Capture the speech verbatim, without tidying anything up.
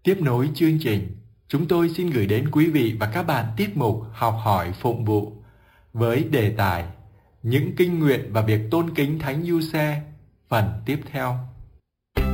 Tiếp nối chương trình, chúng tôi xin gửi đến quý vị và các bạn tiết mục Học hỏi phụng vụ với đề tài Những kinh nguyện và việc tôn kính Thánh Giuse phần tiếp theo.